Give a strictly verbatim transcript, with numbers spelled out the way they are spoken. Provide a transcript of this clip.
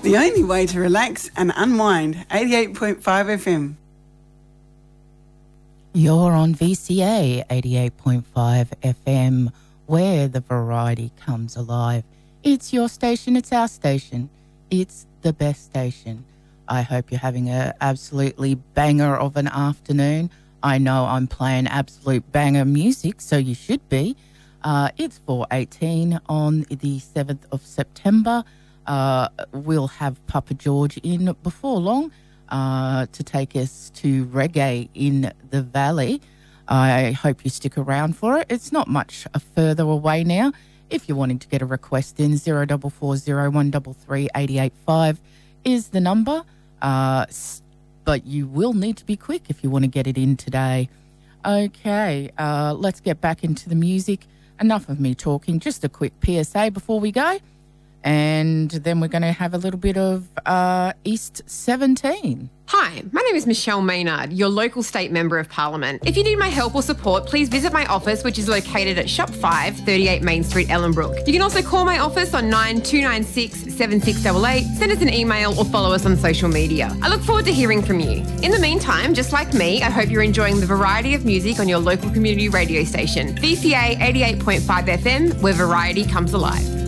The only way to relax and unwind, eighty-eight point five F M. You're on V C A eighty-eight point five F M, where the variety comes alive. It's your station, it's our station, it's the best station. I hope you're having an absolutely banger of an afternoon. I know I'm playing absolute banger music, so you should be. Uh, it's four eighteen on the seventh of September. Uh, we'll have Papa George in before long uh, to take us to reggae in the valley. I hope you stick around for it. It's not much further away now. If you're wanting to get a request in, zero four four zero one three three eight eight five is the number. Uh, but you will need to be quick if you want to get it in today. Okay, uh, let's get back into the music. Enough of me talking. Just a quick P S A before we go. And then we're going to have a little bit of uh, East seventeen. Hi, my name is Michelle Maynard, your local state member of parliament. If you need my help or support, please visit my office, which is located at Shop five, thirty-eight Main Street, Ellenbrook. You can also call my office on nine two nine six seven six eight eight, send us an email or follow us on social media. I look forward to hearing from you. In the meantime, just like me, I hope you're enjoying the variety of music on your local community radio station, V C A eighty-eight point five F M, where variety comes alive.